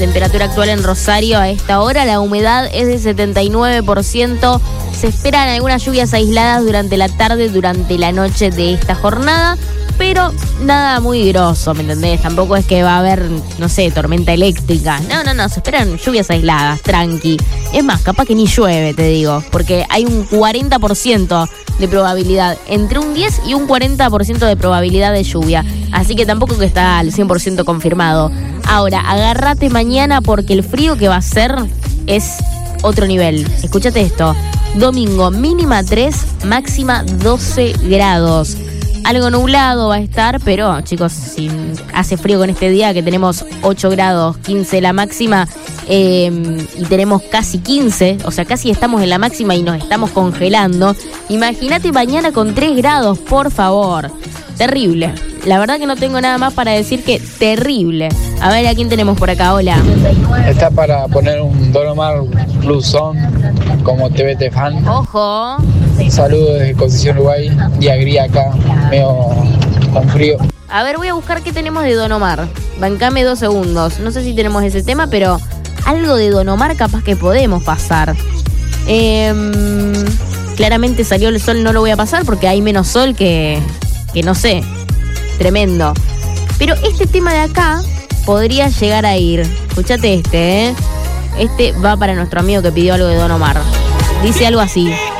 Temperatura actual en Rosario a esta hora, la humedad es de 79%. Se esperan algunas lluvias aisladas durante la tarde, durante la noche de esta jornada, pero nada muy grosso, ¿me entendés? Tampoco es que va a haber, no sé, tormenta eléctrica. No, se esperan lluvias aisladas, tranqui. Es más, capaz que ni llueve, te digo, porque hay un 40% de probabilidad, entre un 10 y un 40% de probabilidad de lluvia. Así que tampoco que está al 100% confirmado. Ahora, agárrate mañana porque el frío que va a ser es otro nivel. Escúchate esto. Domingo, mínima 3, máxima 12 grados. Algo nublado va a estar, pero chicos, si hace frío con este día que tenemos 8 grados, 15 la máxima y tenemos casi 15, o sea, casi estamos en la máxima y nos estamos congelando. Imagínate mañana con 3 grados, por favor. Terrible. La verdad que no tengo nada más para decir que terrible. A ver, ¿a quién tenemos por acá? Hola. Está para poner un Don Omar Blue Zone como TVT fan. Ojo. Saludos desde Concepción, Uruguay. Día gris acá, medio con frío. A ver, voy a buscar qué tenemos de Don Omar. Bancame 2 segundos. No sé si tenemos ese tema, pero algo de Don Omar capaz que podemos pasar. Claramente salió el sol, no lo voy a pasar porque hay menos sol que no sé, tremendo. Pero este tema de acá podría llegar a ir. Escuchate este, Este va para nuestro amigo que pidió algo de Don Omar. Dice algo así.